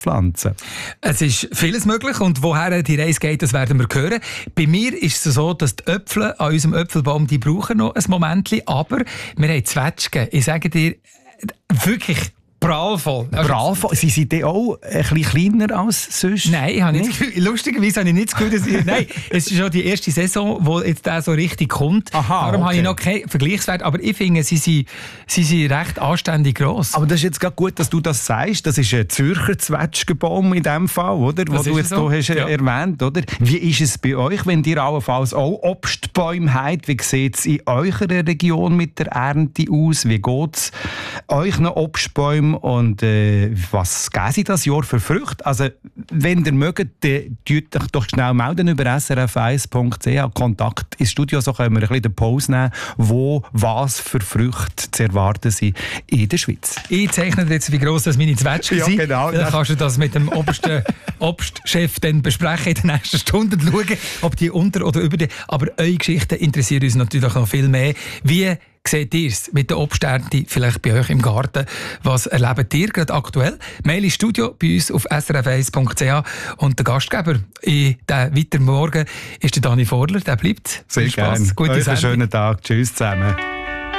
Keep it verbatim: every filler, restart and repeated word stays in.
pflanzen? Es ist vieles möglich und woher die Reise geht, das werden wir hören. Bei mir ist es so, dass die Äpfel an unserem Äpfelbaum, die brauchen noch ein Momentchen, aber wir haben Zwetschgen. Ich sage dir, wirklich prallvoll. Also, prallvoll? Sie sind die auch ein bisschen kleiner als sonst? Nein, ich habe nicht das Gefühl, lustigerweise habe ich nicht das Gefühl, dass ich, nein, es ist schon die erste Saison, wo jetzt der so richtig kommt. Aha, Darum okay. habe ich noch keinen Vergleichswert, aber ich finde, sie sind, sie sind recht anständig gross. Aber das ist jetzt gerade gut, dass du das sagst. Das ist ein Zürcher Zwetschgenbaum in dem Fall, oder? Das Was du jetzt so? hier hast Ja. erwähnt, oder? Wie ist es bei euch, wenn ihr allenfalls auch Obstbäume habt? Wie sieht es in eurer Region mit der Ernte aus? Wie geht es euch noch Obstbäume und äh, was geben sie das Jahr für Früchte? Also, wenn ihr mögt, dann tut euch doch schnell melden über s r f eins punkt c h. Kontakt ins Studio, so können wir ein bisschen den Pause nehmen, wo was für Früchte zu erwarten sind in der Schweiz. Ich zeichne dir jetzt, wie gross das meine Zwetschgen Ja, sind. genau. Dann kannst du das mit dem obersten Obstchef dann besprechen in den nächsten Stunden, schauen, ob die unter oder über die. Aber eure Geschichten interessieren uns natürlich noch viel mehr. Wie seht ihr es mit der Obsternte vielleicht bei euch im Garten? Was erlebt ihr gerade aktuell? Mail ins Studio bei uns auf s r f eins punkt c h und der Gastgeber in diesem weiteren Morgen ist der Dani Vorler. Der bleibt. Sehr Viel Spass. gerne. Gute Euch einen Sendung. schönen Tag. Tschüss zusammen.